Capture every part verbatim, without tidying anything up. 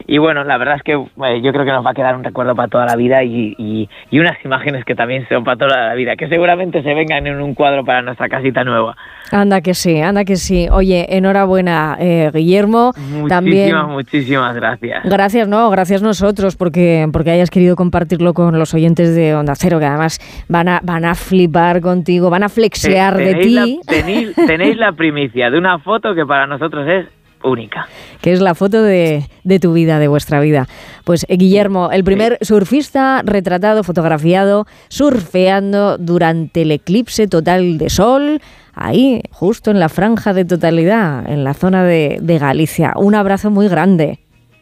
y bueno, la verdad es que eh, yo creo que nos va a quedar un recuerdo para toda la vida y, y, y unas imágenes que también son para toda la vida, que seguramente se vengan en un cuadro para nuestra casita nueva. Anda que sí, anda que sí. Oye, enhorabuena, eh, Guillermo. Muchísimas, también, muchísimas gracias. Gracias, no, gracias nosotros porque, porque hayas querido compartirlo con los oyentes de Onda Cero, que además van a, van a flipar contigo, van a flexear eh, de ti. La, tenéis, tenéis la primicia de una foto que para nosotros es única. Que es la foto de, de tu vida, de vuestra vida. Pues eh, Guillermo, el primer sí. surfista retratado, fotografiado, surfeando durante el eclipse total de sol, ahí, justo en la franja de totalidad, en la zona de, de Galicia. Un abrazo muy grande.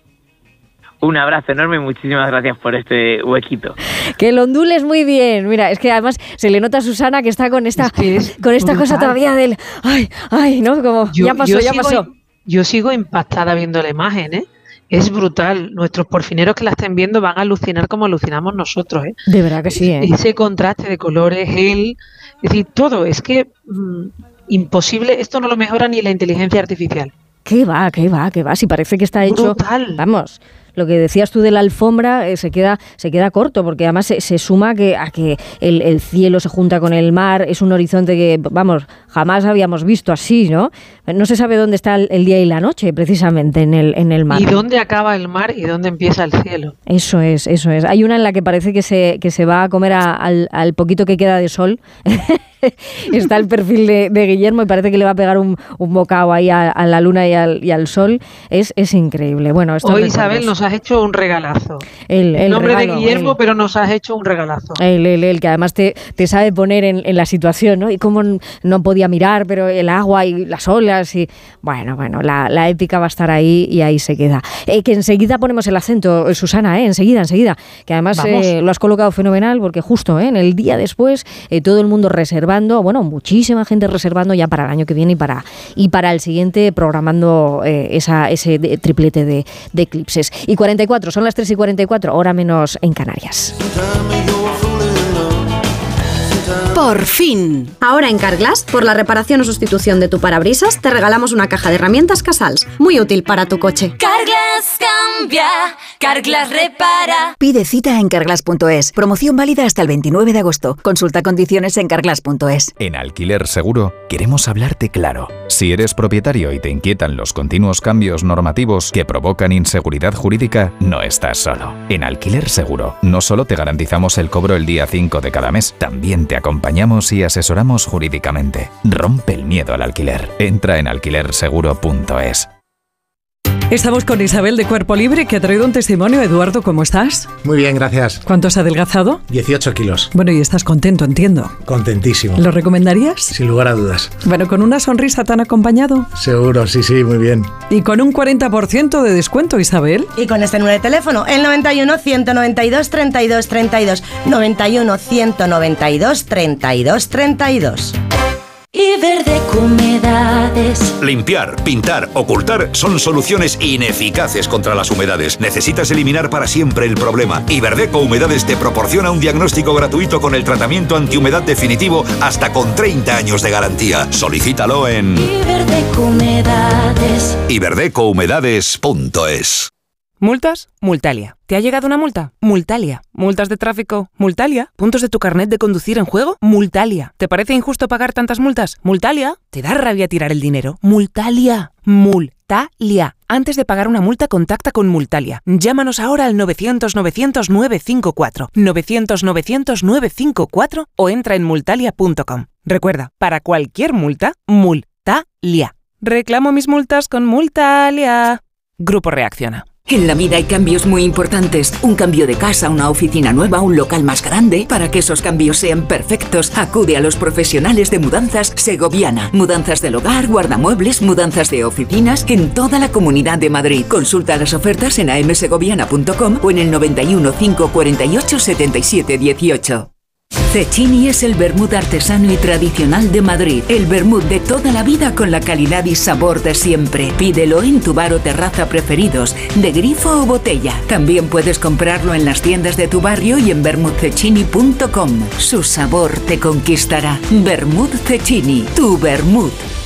Un abrazo enorme y muchísimas gracias por este huequito. Que lo ondules muy bien. Mira, es que además se le nota a Susana que está con esta, es que con esta cosa todavía del... Ay, ay, ¿no? Como yo, ya pasó, ya sigo, pasó. Yo sigo impactada viendo la imagen, ¿eh? Es brutal. Nuestros porfineros que la estén viendo van a alucinar como alucinamos nosotros, ¿eh? De verdad que sí, ¿eh? Ese contraste de colores, él... Es decir, todo. Es que mmm, imposible. Esto no lo mejora ni la inteligencia artificial. ¿Qué va? ¿Qué va? ¿Qué va? Si parece que está hecho... Brutal. Vamos... Lo que decías tú de la alfombra eh, se queda se queda corto, porque además se, se suma que, a que el, el cielo se junta con el mar, es un horizonte que, vamos, jamás habíamos visto así, ¿no? No se sabe dónde está el, el día y la noche, precisamente, en el, en el mar. ¿Y dónde acaba el mar y dónde empieza el cielo? Eso es, eso es. Hay una en la que parece que se, que se va a comer a, al, al poquito que queda de sol. Está el perfil de, de Guillermo y parece que le va a pegar un, un bocado ahí a, a la luna y al, y al sol. Es, es increíble. Bueno, esto hoy, Isabel, nos has hecho un regalazo. El, el nombre regalo, de Guillermo, el, pero nos has hecho un regalazo. El, el, el que además te, te sabe poner en, en la situación, ¿no? Y cómo no podía mirar, pero el agua y las olas y... Bueno, bueno, la, la épica va a estar ahí y ahí se queda. Eh, que enseguida ponemos el acento, Susana, ¿eh? Enseguida, enseguida. Que además eh, lo has colocado fenomenal porque justo ¿eh? en el día después eh, todo el mundo reserva bueno, muchísima gente reservando ya para el año que viene y para y para el siguiente programando eh, esa, ese de, triplete de, de eclipses. Y cuarenta y cuatro, son las tres y cuarenta y cuatro, hora menos en Canarias. Por fin. Ahora en Carglass, por la reparación o sustitución de tu parabrisas, te regalamos una caja de herramientas Casals, muy útil para tu coche. Carglass cambia, Carglass repara. Pide cita en carglass punto es. Promoción válida hasta el veintinueve de agosto. Consulta condiciones en carglass punto es. En Alquiler Seguro queremos hablarte claro. Si eres propietario y te inquietan los continuos cambios normativos que provocan inseguridad jurídica, no estás solo. En Alquiler Seguro no solo te garantizamos el cobro el día cinco de cada mes, también te acompañamos y asesoramos jurídicamente. Rompe el miedo al alquiler. Entra en alquiler seguro punto es. Estamos con Isabel de Cuerpo Libre, que ha traído un testimonio. Eduardo, ¿cómo estás? Muy bien, gracias. ¿Cuánto has adelgazado? dieciocho kilos. Bueno, y estás contento, entiendo. Contentísimo. ¿Lo recomendarías? Sin lugar a dudas. Bueno, ¿con una sonrisa tan acompañado? Seguro, sí, sí, muy bien. Y con un cuarenta por ciento de descuento, Isabel. Y con este número de teléfono, el noventa y uno, ciento noventa y dos, treinta y dos, treinta y dos. noventa y uno, ciento noventa y dos, treinta y dos, treinta y dos. Iberdeco Humedades. Limpiar, pintar, ocultar son soluciones ineficaces contra las humedades. Necesitas eliminar para siempre el problema. Iberdeco Humedades te proporciona un diagnóstico gratuito con el tratamiento antihumedad definitivo hasta con treinta años de garantía. Solicítalo en Iberdeco Humedades. iberdeco humedades punto es. ¿Multas? Multalia. ¿Te ha llegado una multa? Multalia. ¿Multas de tráfico? Multalia. ¿Puntos de tu carnet de conducir en juego? Multalia. ¿Te parece injusto pagar tantas multas? Multalia. ¿Te da rabia tirar el dinero? Multalia. Multalia. Antes de pagar una multa, contacta con Multalia. Llámanos ahora al novecientos, novecientos, novecientos cincuenta y cuatro, novecientos, novecientos, novecientos cincuenta y cuatro o entra en multalia punto com. Recuerda, para cualquier multa, Multalia. Reclamo mis multas con Multalia. Grupo Reacciona. En la vida hay cambios muy importantes. Un cambio de casa, una oficina nueva, un local más grande. Para que esos cambios sean perfectos, acude a los profesionales de Mudanzas Segoviana. Mudanzas del hogar, guardamuebles, mudanzas de oficinas en toda la Comunidad de Madrid. Consulta las ofertas en a m segoviana punto com o en el noventa y uno, cinco cuarenta y ocho, setenta y siete dieciocho. Cecchini es el vermut artesano y tradicional de Madrid. El vermut de toda la vida con la calidad y sabor de siempre. Pídelo en tu bar o terraza preferidos, de grifo o botella. También puedes comprarlo en las tiendas de tu barrio y en vermut cecchini punto com. Su sabor te conquistará. Vermut Cecchini, tu vermut.